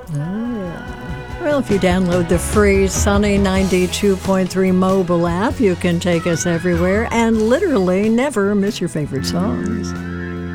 Well, if you download the free Sunny 92.3 mobile app, you can take us everywhere and literally never miss your favorite songs.